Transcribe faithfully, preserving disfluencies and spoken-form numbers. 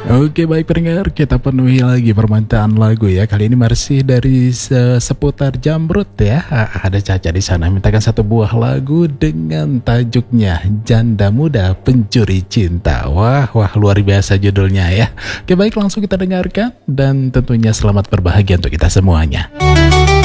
Oke baik pendengar, kita penuhi lagi permintaan lagu ya. Kali ini masih dari se- seputar Jamrud ya. Ah, Ada Caca di sana mintakan satu buah lagu dengan tajuknya Janda Muda Pencuri Cinta. Wah, wah luar biasa judulnya ya. Oke baik langsung kita dengarkan dan tentunya selamat berbahagia untuk kita semuanya.